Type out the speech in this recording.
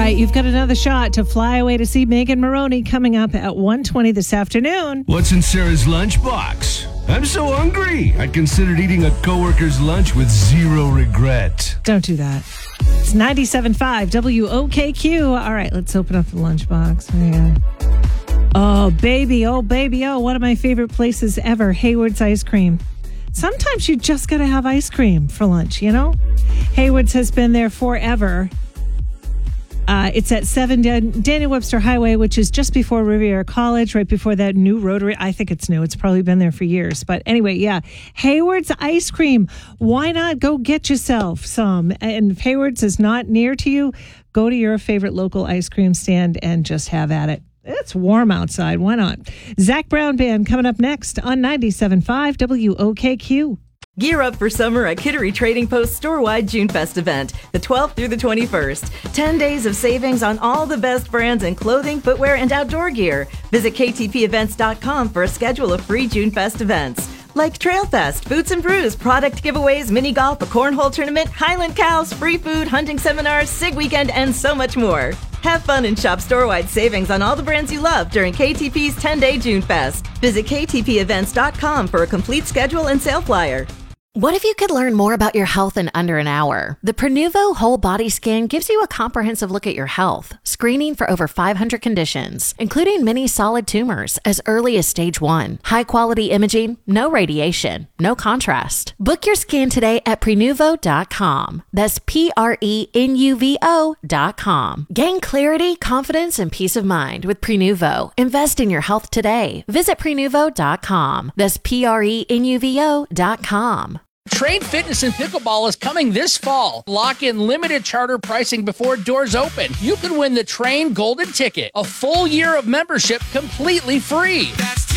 right, you've got another shot to fly away to see Megan Moroney coming up at 1:20 this afternoon. What's in Sarah's lunchbox? I'm so hungry. I considered eating a coworker's lunch with zero regret. Don't do that. It's 97.5 WOKQ. All right, let's open up the lunchbox. Oh, baby, oh, one of my favorite places ever, Hayward's Ice Cream. Sometimes you just got to have ice cream for lunch, you know? Hayward's has been there forever. It's at 7 Daniel Webster Highway, which is just before Riviera College, right before that new rotary. I think it's new. It's probably been there for years. But anyway, yeah, Hayward's Ice Cream. Why not go get yourself some? And if Hayward's is not near to you, go to your favorite local ice cream stand and just have at it. It's warm outside. Why not? Zach Brown Band coming up next on 97.5 WOKQ. Gear up for summer at Kittery Trading Post store-wide June Fest event, the 12th through the 21st. 10 days of savings on all the best brands in clothing, footwear, and outdoor gear. Visit ktpevents.com for a schedule of free June Fest events. Like Trail Fest, Boots and Brews, product giveaways, mini golf, a cornhole tournament, Highland Cows, free food, hunting seminars, SIG weekend, and so much more. Have fun and shop store-wide savings on all the brands you love during KTP's 10-day June Fest. Visit ktpevents.com for a complete schedule and sale flyer. What if you could learn more about your health in under an hour? The Prenuvo Whole Body Scan gives you a comprehensive look at your health, screening for over 500 conditions, including many solid tumors as early as stage 1. High-quality imaging, no radiation, no contrast. Book your scan today at Prenuvo.com. That's Prenuvo.com. Gain clarity, confidence, and peace of mind with Prenuvo. Invest in your health today. Visit Prenuvo.com. That's Prenuvo.com. Trade Fitness and Pickleball is coming this fall. Lock in limited charter pricing before doors open. You can win the Train Golden Ticket, a full year of membership completely free.